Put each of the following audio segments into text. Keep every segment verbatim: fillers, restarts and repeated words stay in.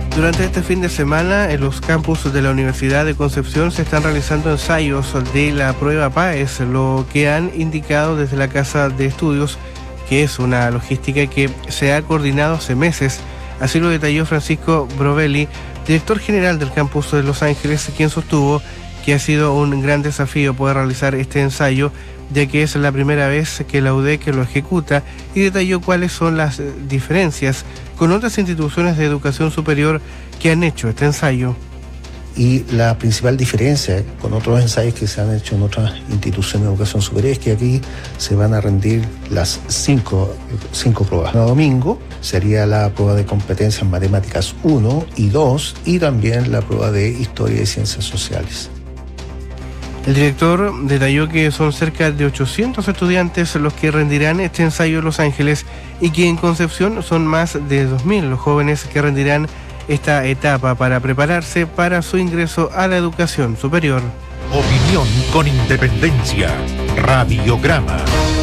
Durante este fin de semana, en los campus de la Universidad de Concepción se están realizando ensayos de la prueba PAES, lo que han indicado desde la Casa de Estudios, que es una logística que se ha coordinado hace meses. Así lo detalló Francisco Brovelli, director general del campus de Los Ángeles, quien sostuvo que ha sido un gran desafío poder realizar este ensayo, ya que es la primera vez que la U D E C lo ejecuta, y detalló cuáles son las diferencias con otras instituciones de educación superior que han hecho este ensayo. Y la principal diferencia con otros ensayos que se han hecho en otras instituciones de educación superior es que aquí se van a rendir las cinco, cinco pruebas. El domingo sería la prueba de competencia en matemáticas uno y dos y también la prueba de historia y ciencias sociales. El director detalló que son cerca de ochocientos estudiantes los que rendirán este ensayo en Los Ángeles y que en Concepción son más de dos mil los jóvenes que rendirán esta etapa para prepararse para su ingreso a la educación superior. Opinión con independencia. Radiograma.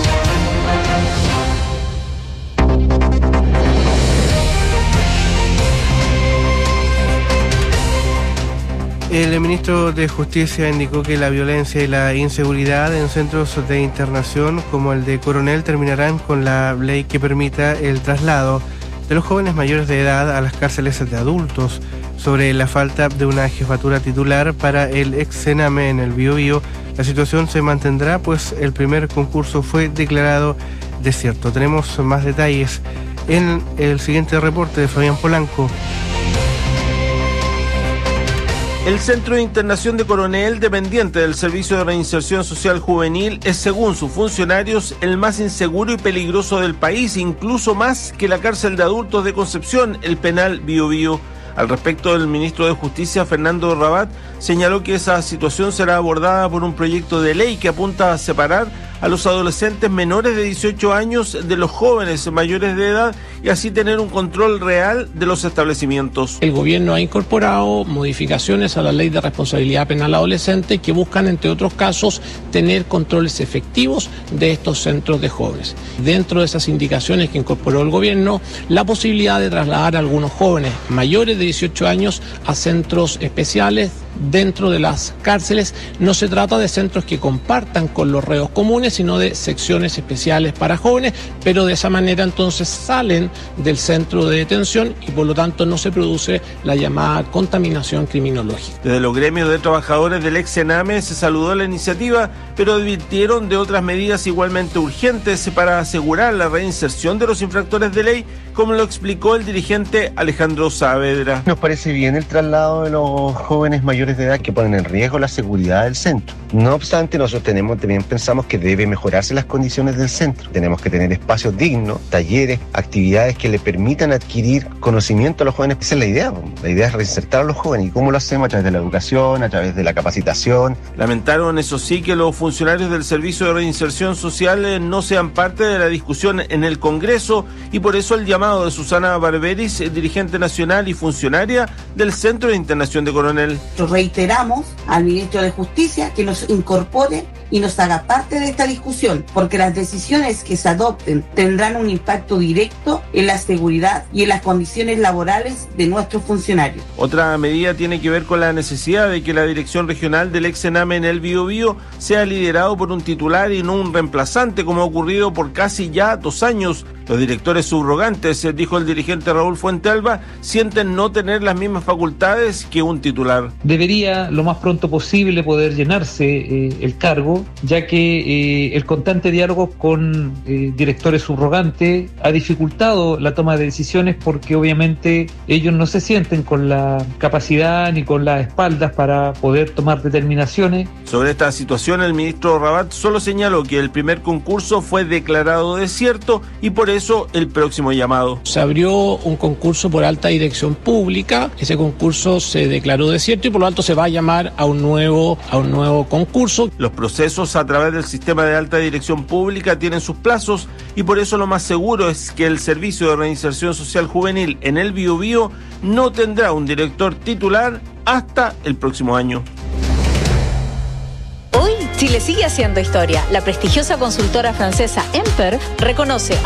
El ministro de Justicia indicó que la violencia y la inseguridad en centros de internación como el de Coronel terminarán con la ley que permita el traslado de los jóvenes mayores de edad a las cárceles de adultos. Sobre la falta de una jefatura titular para el ex Sename en el Biobío, la situación se mantendrá, pues el primer concurso fue declarado desierto. Tenemos más detalles en el siguiente reporte de Fabián Polanco. El Centro de Internación de Coronel, dependiente del Servicio de Reinserción Social Juvenil, es, según sus funcionarios, el más inseguro y peligroso del país, incluso más que la cárcel de adultos de Concepción, el penal Biobío. Al respecto, el ministro de Justicia, Fernando Rabat, señaló que esa situación será abordada por un proyecto de ley que apunta a separar a los adolescentes menores de dieciocho años de los jóvenes mayores de edad y así tener un control real de los establecimientos. El gobierno ha incorporado modificaciones a la ley de responsabilidad penal adolescente que buscan, entre otros casos, tener controles efectivos de estos centros de jóvenes. Dentro de esas indicaciones que incorporó el gobierno, la posibilidad de trasladar a algunos jóvenes mayores de dieciocho años a centros especiales dentro de las cárceles. No se trata de centros que compartan con los reos comunes, sino de secciones especiales para jóvenes, pero de esa manera entonces salen del centro de detención y por lo tanto no se produce la llamada contaminación criminológica. Desde los gremios de trabajadores del ex Sename se saludó la iniciativa, pero advirtieron de otras medidas igualmente urgentes para asegurar la reinserción de los infractores de ley, como lo explicó el dirigente Alejandro Saavedra. Nos parece bien el traslado de los jóvenes mayores de edad que ponen en riesgo la seguridad del centro. No obstante, nosotros tenemos, también pensamos que debe mejorarse las condiciones del centro. Tenemos que tener espacios dignos, talleres, actividades que le permitan adquirir conocimiento a los jóvenes. Esa es la idea. La idea es reinsertar a los jóvenes. ¿Y cómo lo hacemos? A través de la educación, a través de la capacitación. Lamentaron, eso sí, que los funcionarios del Servicio de Reinserción Social no sean parte de la discusión en el Congreso y por eso el llamado de Susana Barberis, dirigente nacional y funcionaria del Centro de Internación de Coronel. Reiteramos al ministro de Justicia que nos incorpore y nos haga parte de esta discusión, porque las decisiones que se adopten tendrán un impacto directo en la seguridad y en las condiciones laborales de nuestros funcionarios. Otra medida tiene que ver con la necesidad de que la dirección regional del ex Sename en el Biobío sea liderado por un titular y no un reemplazante, como ha ocurrido por casi ya dos años. Los directores subrogantes, dijo el dirigente Raúl Fuentealba, sienten no tener las mismas facultades que un titular. Debería lo más pronto posible poder llenarse eh, el cargo, ya que eh, el constante diálogo con eh, directores subrogantes ha dificultado la toma de decisiones porque obviamente ellos no se sienten con la capacidad ni con las espaldas para poder tomar determinaciones. Sobre esta situación, el ministro Rabat solo señaló que el primer concurso fue declarado desierto y por eso el próximo llamado. Se abrió un concurso por alta dirección pública, ese concurso se declaró desierto y por lo tanto se va a llamar a un nuevo, a un nuevo concurso. Los procesos a través del sistema de alta dirección pública tienen sus plazos y por eso lo más seguro es que el Servicio de Reinserción Social Juvenil en el Biobío no tendrá un director titular hasta el próximo año. Hoy Chile sigue haciendo historia. La prestigiosa consultora francesa Emper reconoce